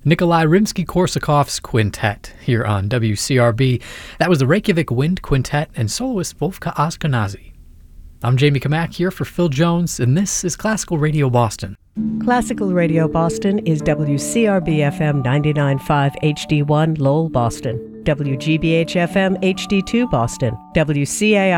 Nikolai Rimsky-Korsakov's Quintet here on WCRB. That was the Reykjavik Wind Quintet and soloist Wolfka Ashkenazi. I'm Jamie Kamak here for Phil Jones, and this is Classical Radio Boston. Classical Radio Boston is WCRB-FM 99.5 HD1 Lowell, Boston, WGBH-FM HD2 Boston, WCAI